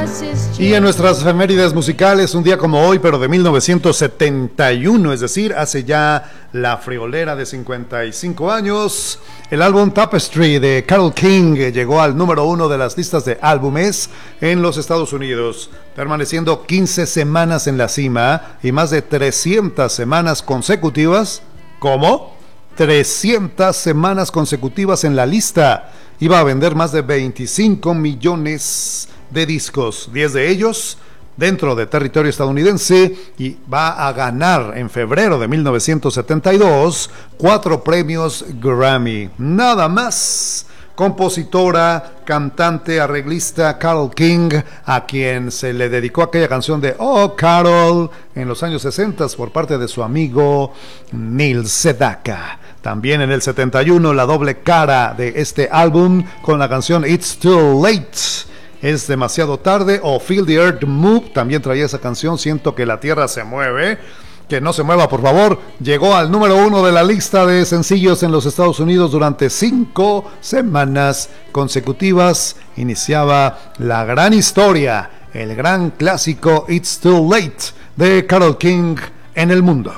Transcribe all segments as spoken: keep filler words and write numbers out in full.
Y en nuestras efemérides musicales, un día como hoy, pero de mil novecientos setenta y uno, es decir, hace ya la friolera de cincuenta y cinco años, el álbum Tapestry de Carole King llegó al número uno de las listas de álbumes en los Estados Unidos, permaneciendo quince semanas en la cima y más de trescientas semanas consecutivas. ¿Cómo? trescientas semanas consecutivas en la lista. Iba a vender más de veinticinco millones de discos, diez de ellos dentro de territorio estadounidense, y va a ganar en febrero de mil novecientos setenta y dos cuatro premios Grammy. Nada más. Compositora, cantante, arreglista Carole King, a quien se le dedicó aquella canción de Oh Carole en los años sesenta por parte de su amigo Neil Sedaka. También en el setenta y uno la doble cara de este álbum con la canción It's Too Late, es demasiado tarde, o Feel the Earth Move, también traía esa canción, Siento que la tierra se mueve. Que no se mueva, por favor. Llegó al número uno de la lista de sencillos en los Estados Unidos durante cinco semanas consecutivas. Iniciaba la gran historia, el gran clásico It's Too Late de Carole King en el mundo.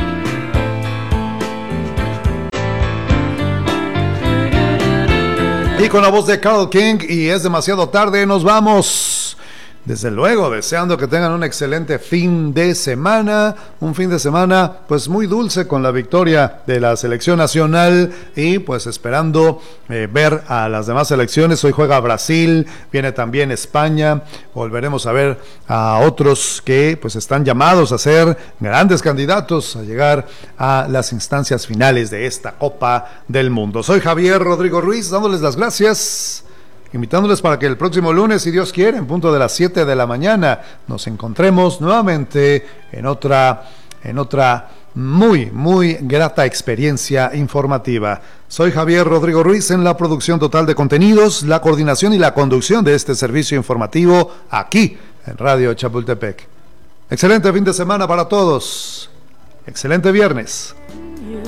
Y con la voz de Carole King y Es demasiado tarde, nos vamos. Desde luego, deseando que tengan un excelente fin de semana, un fin de semana pues muy dulce con la victoria de la selección nacional, y pues esperando eh, ver a las demás selecciones. Hoy juega Brasil, viene también España, volveremos a ver a otros que pues están llamados a ser grandes candidatos a llegar a las instancias finales de esta Copa del Mundo. Soy Javier Rodrigo Ruiz, dándoles las gracias, invitándoles para que el próximo lunes, si Dios quiere, en punto de las siete de la mañana, nos encontremos nuevamente en otra, en otra muy, muy grata experiencia informativa. Soy Javier Rodrigo Ruiz en la producción total de contenidos, la coordinación y la conducción de este servicio informativo aquí en Radio Chapultepec. Excelente fin de semana para todos. Excelente viernes.